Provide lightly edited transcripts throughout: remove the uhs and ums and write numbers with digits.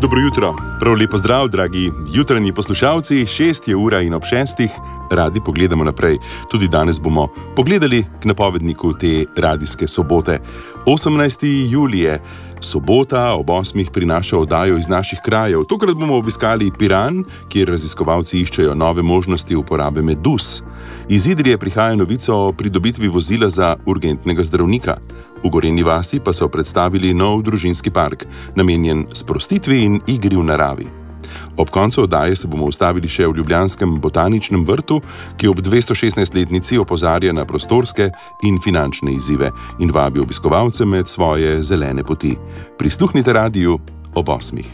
Dobro jutro, prav lepo zdrav, dragi jutranji poslušalci. 6:00 in ob 6:00 radi pogledamo naprej. Tudi danes bomo pogledali k napovedniku te radijske sobote. 18. julije, sobota ob 8:00 prinaša oddajo iz naših krajev. Tokrat bomo obiskali Piran, kjer raziskovalci iščejo nove možnosti uporabe meduz. Iz Idrije prihaja novica o pridobitvi vozila za urgentnega zdravnika. V Gorenji vasi pa so predstavili nov družinski park, namenjen sprostitvi in igri v naravi. Ob koncu oddaje se bomo ustavili še v ljubljanskem botaničnem vrtu, ki ob 216-letnici opozarja na prostorske in finančne izzive in vabi obiskovalce med svoje zelene poti. Prisluhnite radiju ob 8:00.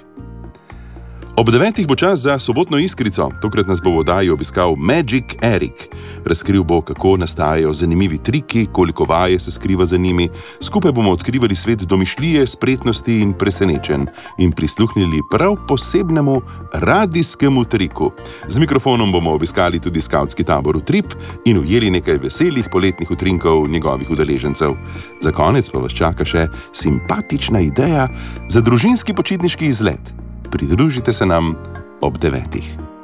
Ob 9:00 bo čas za sobotno iskrico. Tokrat nas bo v oddaji obiskal Magic Erik. Razkril bo, kako nastajajo zanimivi triki, koliko vaje se skriva za njimi. Skupaj bomo odkrivali svet domišljije, spretnosti in presenečenj in prisluhnili prav posebnemu radijskemu triku. Z mikrofonom bomo obiskali tudi skavtski tabor Utrip in ujeli nekaj veselih poletnih utrinkov njegovih udeležencev. Za konec pa vas čaka še simpatična ideja za družinski počitniški izlet. Pridružite se nam ob 9:00.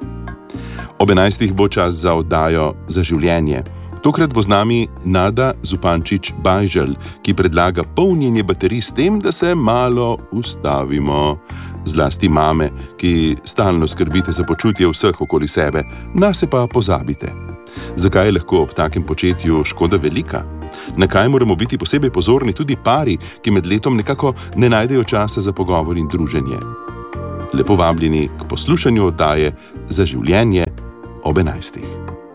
Ob 11:00 bo čas za oddajo Za življenje. Tokrat bo z nami Nada Zupančič-Bajželj, ki predlaga polnjenje baterij s tem, da se malo ustavimo. Zlasti mame, ki stalno skrbite za počutje vseh okoli sebe, nase pa pozabite. Zakaj je lahko ob takem početju škoda velika? Na kaj moramo biti posebej pozorni tudi pari, ki med letom nekako ne najdejo časa za pogovor in druženje? Lepo vabljeni k poslušanju oddaje Za življenje ob 11:00.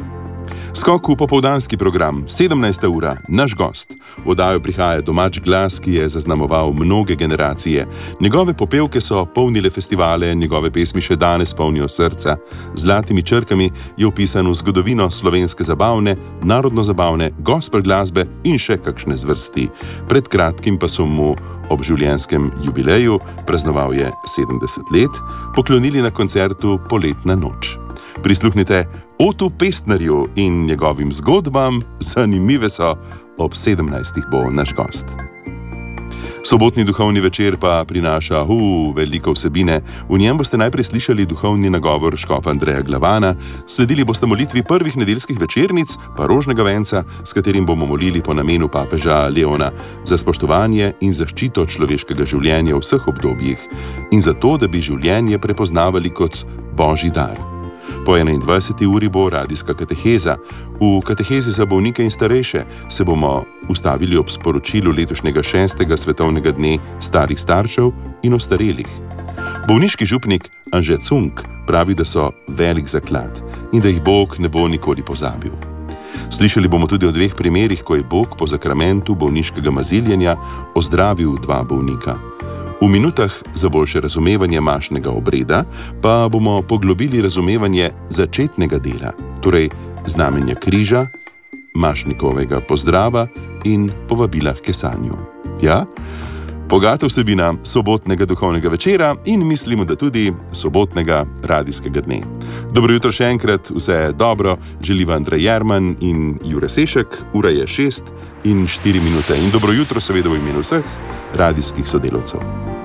Skok v popoldanski program, 17. ura, naš gost. V oddajo prihaja domač glas, ki je zaznamoval mnoge generacije. Njegove popevke so polnile festivale, njegove pesmi še danes polnijo srca. Z zlatimi črkami je vpisan v zgodovino slovenske zabavne, narodno-zabavne, gospel glasbe in še kakšne zvrsti. Pred kratkim pa so mu ob življenjskem jubileju, praznoval je 70 let, poklonili na koncertu Poletna noč. Prisluhnite Otu Pestnerju in njegovim zgodbam, zanimive so, ob 17:00 bo naš gost. Sobotni duhovni večer pa prinaša veliko vsebine. V njem boste najprej slišali duhovni nagovor škofa Andreja Glavana, sledili boste molitvi prvih nedeljskih večernic, pa rožnega venca, s katerim bomo molili po namenu papeža Leona za spoštovanje in zaščito človeškega življenja v vseh obdobjih in za to, da bi življenje prepoznavali kot božji dar. Po 21. uri bo radijska kateheza. V katehezi za bolnike in starejše se bomo ustavili ob sporočilu letošnjega 6. svetovnega dne starih staršev in ostarelih. Bolniški župnik Anže Cunk pravi, da so velik zaklad in da jih Bog ne bo nikoli pozabil. Slišali bomo tudi o 2 primerih, ko je Bog po zakramentu bolniškega maziljenja ozdravil 2 bolnika. V minutah za boljše razumevanje mašnega obreda pa bomo poglobili razumevanje začetnega dela, torej znamenja križa, mašnikovega pozdrava in povabila k kesanju. Ja, bogata vsebina sobotnega duhovnega večera in mislimo, da tudi sobotnega radijskega dne. Dobro jutro še enkrat, vse dobro, želiva Andrej Jerman in Jure Sešek, ura je 6:04 in dobro jutro seveda v imenu vseh radijskih sodelavcev.